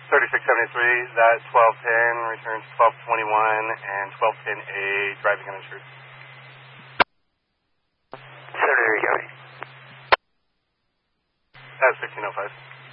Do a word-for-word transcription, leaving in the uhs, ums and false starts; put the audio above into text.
thirty-six seventy-three, that twelve ten returns twelve twenty-one and twelve ten A driving uninsured. Senator, you got me. That's fifteen oh five.